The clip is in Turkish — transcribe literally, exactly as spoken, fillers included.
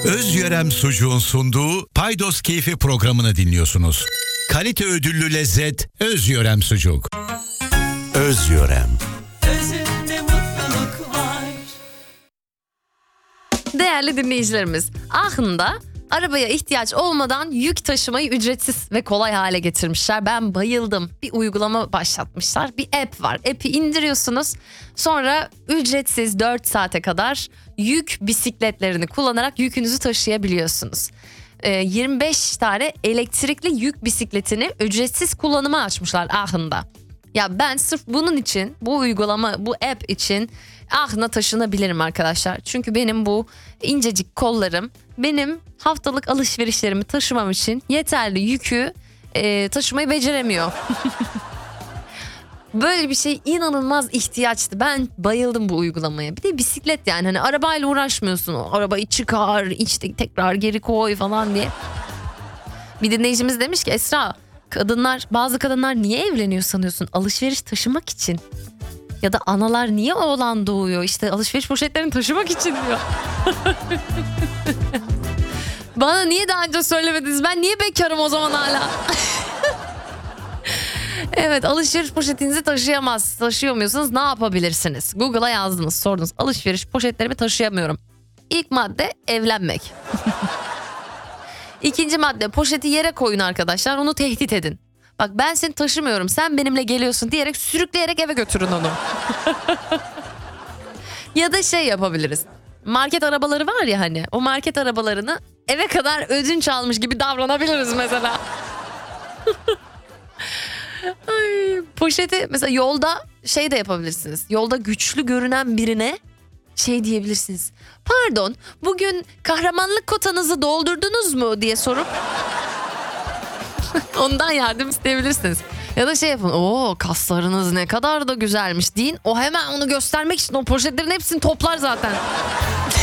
Özyörem Sucuğun sunduğu Paydos Keyfi programını dinliyorsunuz. Kalite ödüllü lezzet Özyörem Sucuk. Özyörem. Özünde mutluluk var. Değerli dinleyicilerimiz, Aachen'da arabaya ihtiyaç olmadan yük taşımayı ücretsiz ve kolay hale getirmişler. Ben bayıldım. Bir uygulama başlatmışlar. Bir app var. App'i indiriyorsunuz. Sonra ücretsiz dört saate kadar yük bisikletlerini kullanarak yükünüzü taşıyabiliyorsunuz. Ee, yirmi beş tane elektrikli yük bisikletini ücretsiz kullanıma açmışlar Aachen'da. Ya ben sırf bunun için, bu uygulama, bu app için Aachen'a taşınabilirim arkadaşlar. Çünkü benim bu incecik kollarım benim haftalık alışverişlerimi taşımam için yeterli yükü e, taşımayı beceremiyor. Böyle bir şey inanılmaz ihtiyaçtı. Ben bayıldım bu uygulamaya. Bir de bisiklet, yani hani arabayla uğraşmıyorsun. O arabayı çıkar, işte tekrar geri koy falan diye. Bir dinleyicimiz demiş ki, Esra, kadınlar, bazı kadınlar niye evleniyor sanıyorsun? Alışveriş taşımak için. Ya da analar niye oğlan doğuyor? İşte alışveriş poşetlerini taşımak için diyor. Bana niye daha önce söylemediniz? Ben niye bekarım o zaman hala? Evet, alışveriş poşetinizi taşıyamaz. Taşıyamıyorsanız ne yapabilirsiniz? Google'a yazdınız, sordunuz. Alışveriş poşetlerimi taşıyamıyorum. İlk madde evlenmek. İkinci madde, poşeti yere koyun arkadaşlar. Onu tehdit edin. Bak, ben seni taşımıyorum, sen benimle geliyorsun diyerek sürükleyerek eve götürün onu. Ya da şey yapabiliriz. Market arabaları var ya hani, o market arabalarını eve kadar ödünç almış gibi davranabiliriz mesela. Ay, poşeti mesela yolda şey de yapabilirsiniz. Yolda güçlü görünen birine şey diyebilirsiniz. Pardon, bugün kahramanlık kotanızı doldurdunuz mu diye sorup ondan yardım isteyebilirsiniz. Ya da şey yapın. Oo, kaslarınız ne kadar da güzelmiş deyin. O hemen onu göstermek için o poşetlerin hepsini toplar zaten.